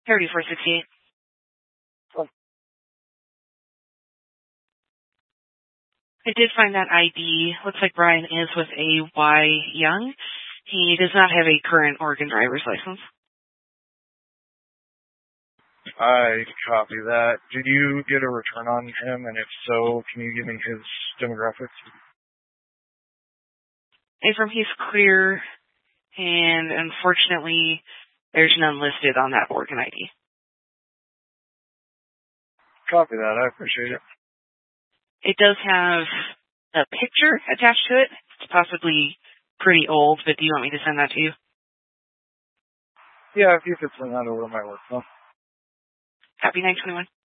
3468. I did find that ID. Looks like Brian is with A.Y. Young. He does not have a current Oregon driver's license. I copy that. Did you get a return on him? And if so, can you give me his demographics? Abram, he's clear, and unfortunately, there's none listed on that Oregon ID. Copy that. I appreciate it. It does have a picture attached to it. It's possibly pretty old, but do you want me to send that to you? Yeah, if you could send that over to my work phone. Copy 921.